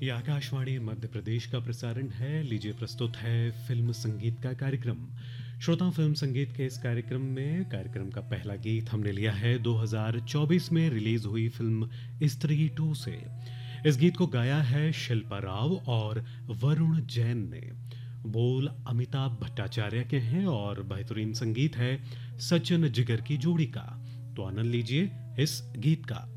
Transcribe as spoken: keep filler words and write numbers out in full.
ये आकाशवाणी मध्य प्रदेश का प्रसारण है। लीजिए प्रस्तुत है फिल्म संगीत का कार्यक्रम। श्रोताओं, फिल्म संगीत के इस कार्यक्रम में कार्यक्रम का पहला गीत हमने लिया है दो हज़ार चौबीस में रिलीज हुई फिल्म स्त्री टू से। इस गीत को गाया है शिल्पा राव और वरुण जैन ने। बोल अमिताभ भट्टाचार्य के हैं और बेहतरीन संगीत है सचिन जिगर की जोड़ी का। तो आनंद लीजिए इस गीत का।